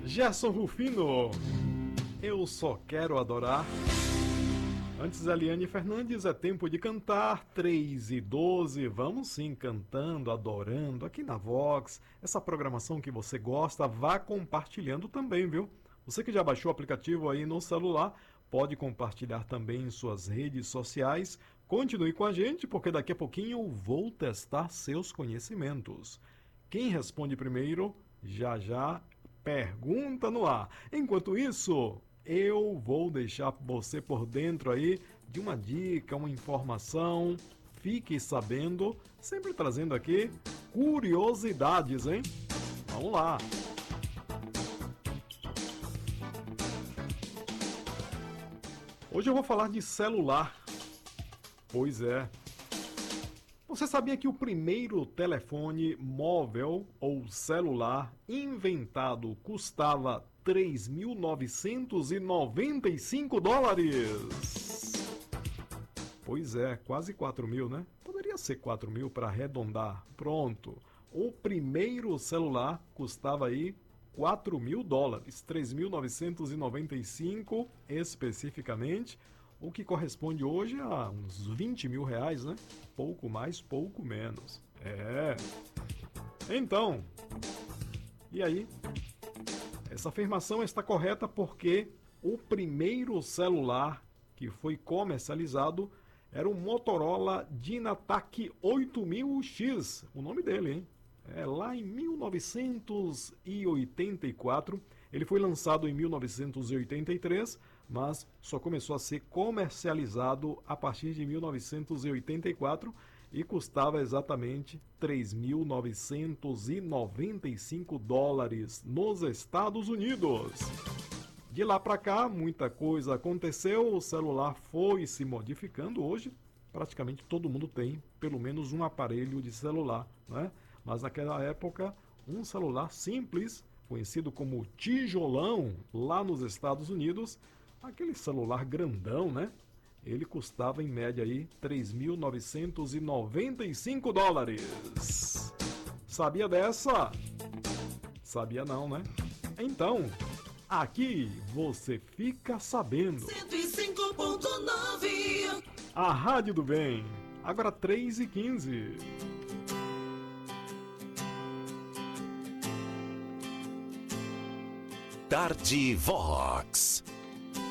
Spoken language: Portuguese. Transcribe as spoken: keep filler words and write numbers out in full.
Gerson Rufino, eu só quero adorar. Antes, Eliane Fernandes, é tempo de cantar, três e doze, vamos sim, cantando, adorando, aqui na Vox, essa programação que você gosta, vá compartilhando também, viu? Você que já baixou o aplicativo aí no celular, pode compartilhar também em suas redes sociais, continue com a gente, porque daqui a pouquinho eu vou testar seus conhecimentos. Quem responde primeiro, já já, pergunta no ar. Enquanto isso, eu vou deixar você por dentro aí de uma dica, uma informação. Fique sabendo, sempre trazendo aqui curiosidades, hein? Vamos lá! Hoje eu vou falar de celular. Pois é. Você sabia que o primeiro telefone móvel ou celular inventado custava três mil novecentos e noventa e cinco dólares? Pois é, quase quatro mil, né? Poderia ser quatro mil para arredondar. Pronto. O primeiro celular custava aí quatro mil dólares, três mil novecentos e noventa e cinco especificamente, o que corresponde hoje a uns vinte mil reais, né? Pouco mais, pouco menos. É. Então, e aí? Essa afirmação está correta porque o primeiro celular que foi comercializado era o Motorola Dynatac oito mil X, o nome dele, hein? É, lá em mil novecentos e oitenta e quatro, ele foi lançado em mil novecentos e oitenta e três, mas só começou a ser comercializado a partir de mil novecentos e oitenta e quatro e custava exatamente três mil novecentos e noventa e cinco dólares nos Estados Unidos. De lá para cá, muita coisa aconteceu, o celular foi se modificando. Hoje, praticamente todo mundo tem pelo menos um aparelho de celular, né? Mas naquela época, um celular simples, conhecido como tijolão, lá nos Estados Unidos, aquele celular grandão, né? Ele custava em média aí três mil novecentos e noventa e cinco dólares. Sabia dessa? Sabia não, né? Então, aqui você fica sabendo. cento e cinco ponto nove. A Rádio do Bem. Agora três e quinze. Tarde Vox.